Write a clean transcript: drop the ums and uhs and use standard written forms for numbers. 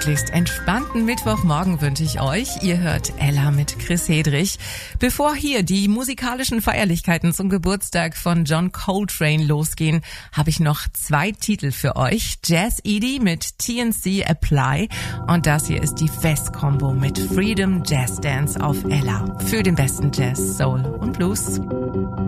möglichst entspannten Mittwochmorgen wünsche ich euch. Ihr hört Ella mit Chris Hedrich. Bevor hier die musikalischen Feierlichkeiten zum Geburtstag von John Coltrane losgehen, habe ich noch 2 Titel für euch. Jazz Edie mit TNC Apply und das hier ist die Fest-Kombo mit Freedom Jazz Dance auf Ella für den besten Jazz, Soul und Blues.